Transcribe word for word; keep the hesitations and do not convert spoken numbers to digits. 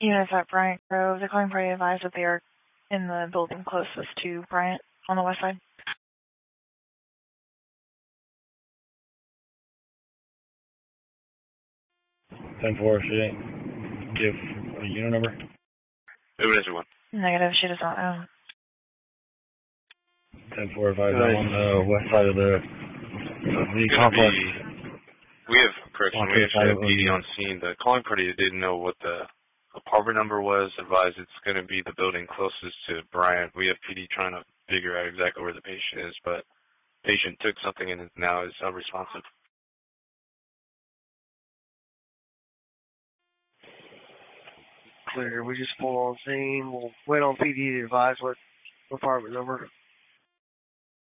Units at Bryant Grove. The calling party advised that they are in the building closest to Bryant on the west side. ten four, she didn't give a unit number? Who is one? Negative, she does not know. ten four, advise I'm on the west side of the, the complex. Be, we have, correction, we actually have P D on scene. The calling party didn't know what the apartment number was. Advised it's going to be the building closest to Bryant. We have P D trying to figure out exactly where the patient is, but patient took something and now is unresponsive. Clear. We just pull on scene. We'll wait on P D to advise what apartment number.